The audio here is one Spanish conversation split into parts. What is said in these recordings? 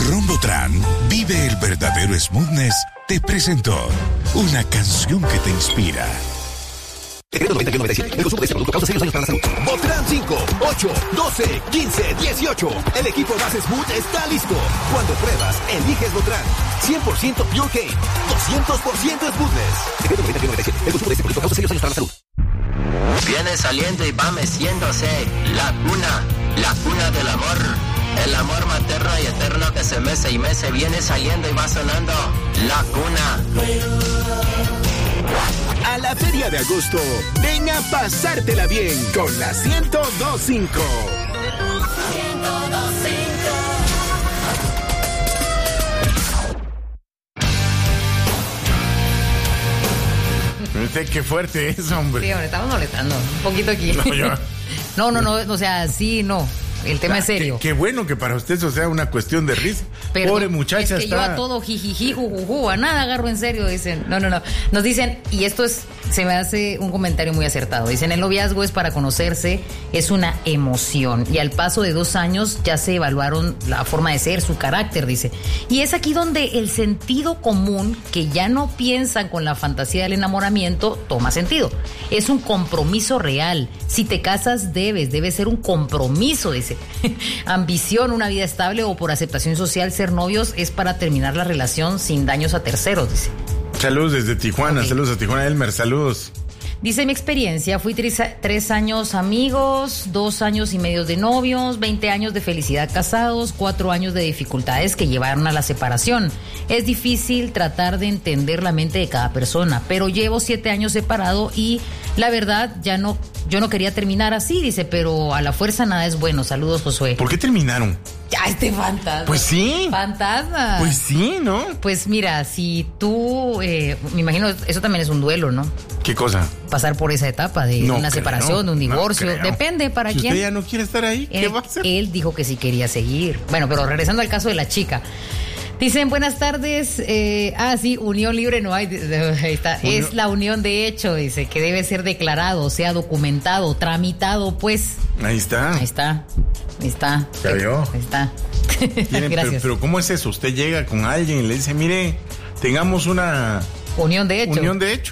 Rombotran vive el verdadero smoothness. Te presentó una canción que te inspira. El consumo de este producto causa serios daños para la salud. Botran 5, 8, 12, 15, 18. El equipo Gas Smooth está listo. Cuando pruebas, eliges Botran. 100% Pure Cane. 200% Smoothness. El consumo de este producto causa serios daños para la salud. Viene saliendo y va meciéndose la cuna del amor. El amor materno y eterno que se mece y mece. Viene saliendo y va sonando la cuna. A la Feria de Agosto, ven a pasártela bien con la 102.5. Qué fuerte es, hombre. Sí, hombre, estamos molestando un poquito aquí. No, o sea, sí, no. El tema es serio. Qué bueno que para usted eso sea una cuestión de risa. Pero pobre muchacha es que está... yo a todo jijiji, jujuju, a nada agarro en serio, dicen. No. Nos dicen, y esto se me hace un comentario muy acertado. Dicen, el noviazgo es para conocerse, es una emoción. Y al paso de 2 años ya se evaluaron la forma de ser, su carácter, dice. Y es aquí donde el sentido común, que ya no piensan con la fantasía del enamoramiento, toma sentido. Es un compromiso real. Si te casas, debe ser un compromiso, dice. Ambición, una vida estable o por aceptación social, ser novios es para terminar la relación sin daños a terceros, dice. Saludos desde Tijuana, Okay. Saludos a Tijuana, Elmer, saludos. Dice, mi experiencia, fui 3 años amigos, 2 años y medio de novios, 20 años de felicidad casados, 4 años de dificultades que llevaron a la separación. Es difícil tratar de entender la mente de cada persona, pero llevo 7 años separado y la verdad yo no quería terminar así, dice, pero a la fuerza nada es bueno. Saludos, Josué. ¿Por qué terminaron? Ya, este fantasma. Pues sí. Fantasma. Pues sí, ¿no? Pues mira, si tú, me imagino, eso también es un duelo, ¿no? ¿Qué cosa? Pasar por esa etapa de una separación, de un divorcio. Depende para si quién. Usted ya no quiere estar ahí, ¿qué va a hacer? Él dijo que sí quería seguir. Bueno, pero regresando al caso de la chica. Dicen, buenas tardes. Sí, unión libre no hay. Ahí está. Es la unión de hecho, dice, que debe ser declarado, o sea, documentado, tramitado, pues. Ahí está. ¿Ya vio? Ahí está. Gracias. Pero ¿cómo es eso? Usted llega con alguien y le dice, mire, tengamos una... Unión de hecho.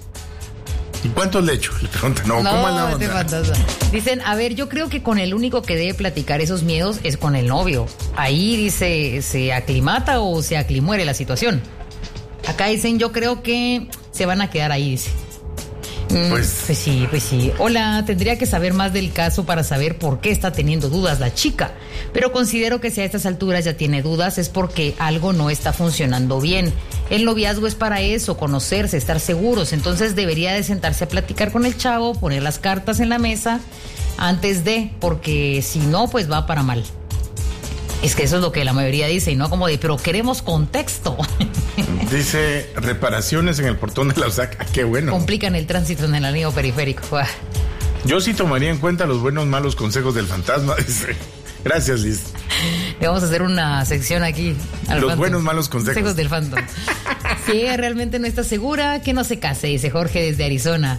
¿Y cuántos le echo? Le preguntan, ¿cómo andamos? Dicen, a ver, yo creo que con el único que debe platicar esos miedos es con el novio. Ahí dice, ¿se aclimata o se aclimuere la situación? Acá dicen, yo creo que se van a quedar ahí, dice. Pues sí. Hola, tendría que saber más del caso para saber por qué está teniendo dudas la chica. Pero considero que si a estas alturas ya tiene dudas es porque algo no está funcionando bien. El noviazgo es para eso, conocerse, estar seguros. Entonces debería de sentarse a platicar con el chavo, poner las cartas en la mesa antes de, porque si no, pues va para mal. Es que eso es lo que la mayoría dice, y no como de, pero queremos contexto. Dice, reparaciones en el portón de la Osaka. Qué bueno. Complican el tránsito en el anillo periférico. Yo sí tomaría en cuenta los buenos, malos consejos del fantasma, dice. Gracias, Liz. Le vamos a hacer una sección aquí. Los buenos, malos consejos del fandom. Si ella realmente no está segura, que no se case, dice Jorge desde Arizona.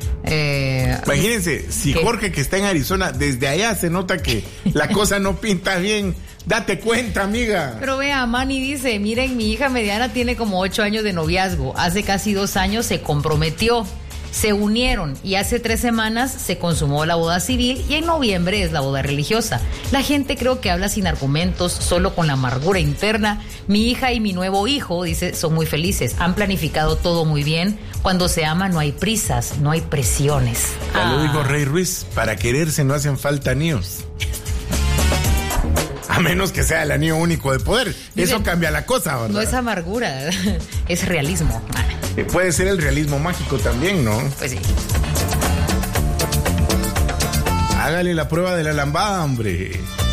Imagínense, si Jorge, que está en Arizona, desde allá se nota que la cosa no pinta bien. Date cuenta, amiga. Pero vea, Manny dice, miren, mi hija mediana tiene como 8 años de noviazgo. Hace casi 2 años se comprometió. Se unieron y hace 3 semanas se consumó la boda civil y en noviembre es la boda religiosa. La gente creo que habla sin argumentos, solo con la amargura interna. Mi hija y mi nuevo hijo, dice, son muy felices. Han planificado todo muy bien. Cuando se ama no hay prisas, no hay presiones. Ya lo dijo Rey Ruiz, para quererse no hacen falta anillos. A menos que sea el anillo único de poder. Eso cambia la cosa, ¿verdad? No es amargura, es realismo. Puede ser el realismo mágico también, ¿no? Pues sí. Hágale la prueba de la lambada, hombre.